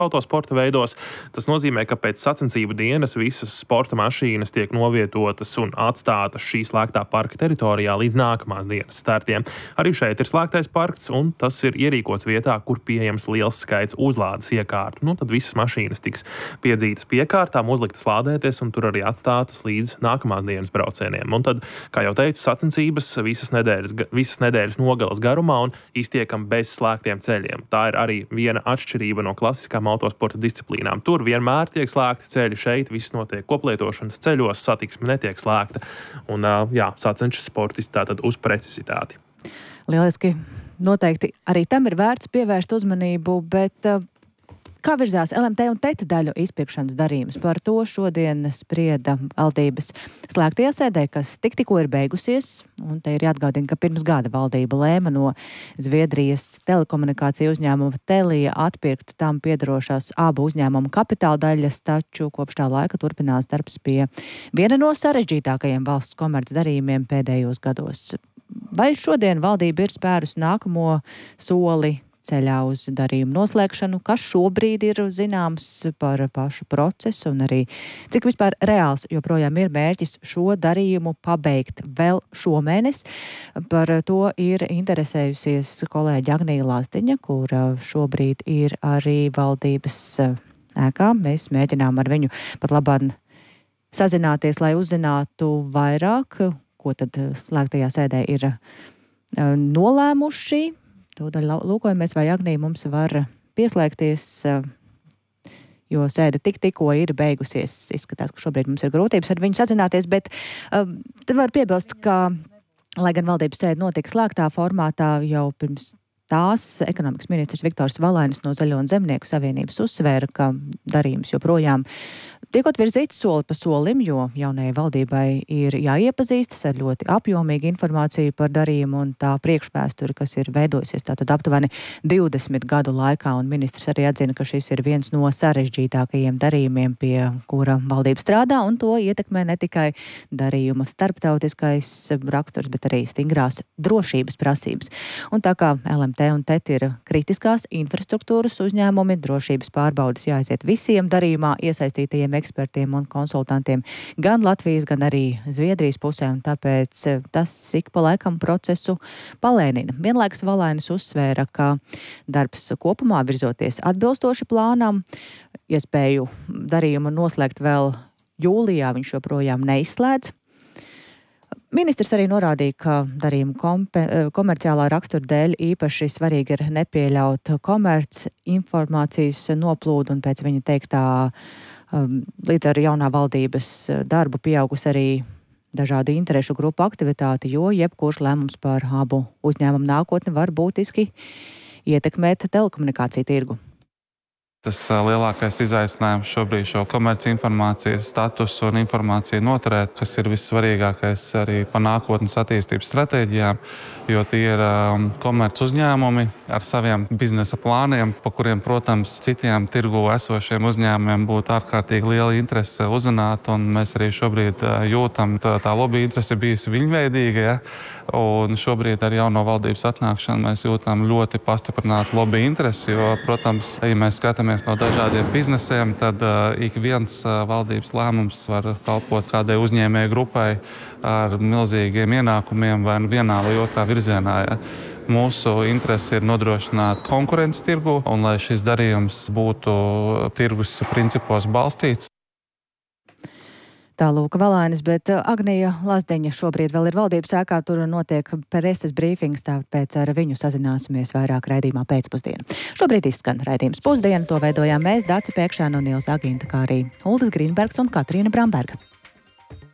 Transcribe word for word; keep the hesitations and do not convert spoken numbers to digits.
autosporta veidos. Tas nozīmē, ka pēc sacensību dienas visas sporta mašīnas tiek novietotas un atstātas šī slēgtā parka teritorijā līdz nākamās dienas startiem. Arī šeit ir slēgtais parks, un tas ir ierīkots vietā, kur pieejams liels skaits uzlādes iekārtu. Nu, tad visas mašīnas tiks piedzītas piekārtām, uzliktas lādēties, un tur arī atstātas līdz nākamās dienas braucieniem. Un tad, kā jau teicu, sacensības visas nedēļas, visas nedēļas nogalas garumā un iztiekam bez slēgtiem ceļiem. Tā ir arī viena atšķirība no klasiskām autosporta disciplīnām. Tur vienmēr tiek slēgti ceļi, šeit viss notiek koplietošanas ceļos, satiksme netiek slēgta. Un, jā, sacenšas sportisti tātad uz precizitāti. Lieliski. Noteikti arī tam ir vērts pievērst uzmanību, bet kā virzās L M T un T E T daļu izpirkšanas darījums? Par to šodien sprieda valdības slēgtajā sēdē, kas tik tikko ir beigusies. Un te ir jāatgādina, ka pirms gada valdība lēma no Zviedrijas telekomunikāciju uzņēmuma Telia atpirkt tam piederošās abu uzņēmumu kapitāla daļas, taču kopš tā laika turpinās darbs pie viena no sarežģītākajiem valsts komerc darījumiem pēdējos gados. Vai šodien valdība ir spērus nākamo soli ceļā uz darījumu noslēgšanu, kas šobrīd ir zināms par pašu procesu un arī cik vispār reāls joprojām ir mērķis šo darījumu pabeigt vēl šomēnes? Par to ir interesējusies kolēģi Agnija Lazdiņa, kura šobrīd ir arī valdības ēkā. Mēs mēģinām ar viņu pat labāk sazināties, lai uzzinātu vairāk, ko tad slēgtajā sēdē ir nolēmuši. Tūdaļ lūkojamies, vai Agnija mums var pieslēgties, jo sēde tik tikko ir beigusies. Izskatās, ka šobrīd mums ir grūtības ar viņu sazināties, bet um, te var piebilst, ka, lai gan valdības sēde notika slēgtā formātā, jau pirms tās ekonomikas ministrs Viktors Valainis no Zaļo un Zemnieku savienības uzsvēra, ka darījums joprojām tiekot virzīts soli pa solim, jo jaunajai valdībai ir jāiepazīstas ar ļoti apjomīgu informāciju par darījumu un tā priekšvēsturi, kas ir veidojusies tātad aptuveni divdesmit gadu laikā, un ministrs arī atzina, ka šis ir viens no sarežģītākajiem darījumiem, pie kura valdība strādā, un to ietekmē ne tikai darījuma starptautiskais raksturs, bet arī stingrās drošības prasības. Un tā kā L M T un T E T ir kritiskās infrastruktūras uzņēmumi, drošības pārbaudas jāaiziet visiem darījumā iesaistītajiem ekspertiem un konsultantiem gan Latvijas, gan arī Zviedrijas pusē, un tāpēc tas ik pa laikam procesu palēnina. Vienlaikus Valainis uzsvēra, ka darbs kopumā virzoties atbilstoši plānam, iespēju darījumu noslēgt vēl jūlijā viņš joprojām neizslēdz. Ministrs arī norādīja, ka darījuma kompe, komerciālā rakstura dēļ īpaši svarīgi ir nepieļaut komerc informācijas noplūdu, un pēc viņa teiktā līdz ar jaunā valdības darbu pieaugus arī dažādu interešu grupu aktivitāti, jo jebkurš lēmums par abu uzņēmumu nākotni var būtiski ietekmēt telekomunikāciju tirgu. Tas lielākais izaicinājums šobrīd šo komercinformācijas statusu un informāciju noturēt, kas ir vissvarīgākais arī par nākotnes attīstības stratēģijām, jo tie ir um, komerc uzņēmumi ar saviem biznesa plāniem, pa kuriem, protams, citiem tirgu esošiem uzņēmumiem būtu ārkārtīgi liela interese uzzināt, un mēs arī šobrīd uh, jūtam, tā, tā lobby interese bijusi viņveidīga, ja? Un šobrīd ar jauno valdības atnākšanu mēs jūtam ļoti pastiprinātu lobby interesi, jo, protams, ja mēs skatāmies no dažādiem biznesiem, tad uh, ik viens uh, valdības lēmums var kalpot kādai uzņēmēju grupai ar milzīgiem ienākumiem vai vienā vai otrā virzienā. Ja. Mūsu interese ir nodrošināt konkurences tirgu un lai šis darījums būtu tirgus principos balstīts. Tālūk Valainis, bet Agnija Lazdiņa šobrīd vēl ir valdības ēkā, tur notiek preses brīfings, tāpēc ar viņu sazināsimies vairāk raidījumā pēcpusdienu. Šobrīd izskan raidījums pusdiena, to veidojām mēs, Dace Pēkšēna un Ilza Aginta, kā arī Uldis Grīnbergs un Katrīna Bramberga.